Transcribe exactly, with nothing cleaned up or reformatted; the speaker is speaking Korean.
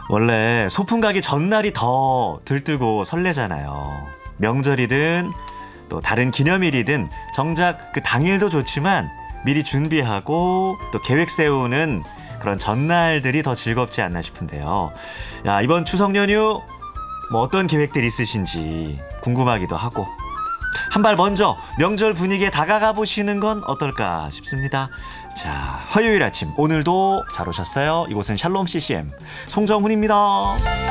원래 소풍 가기 전날이 더 들뜨고 설레잖아요. 명절이든 또 다른 기념일이든 정작 그 당일도 좋지만 미리 준비하고 또 계획 세우는 그런 전날들이 더 즐겁지 않나 싶은데요. 야, 이번 추석 연휴 뭐 어떤 계획들 있으신지 궁금하기도 하고 한 발 먼저 명절 분위기에 다가가 보시는 건 어떨까 싶습니다. 자, 화요일 아침 오늘도 잘 오셨어요. 이곳은 샬롬 씨씨엠 송정훈입니다.